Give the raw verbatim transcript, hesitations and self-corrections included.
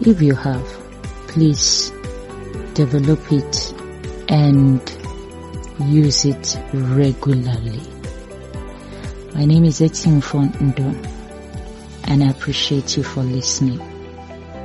If you have, please develop it and use it regularly. My name is Etin Fondo, and I appreciate you for listening.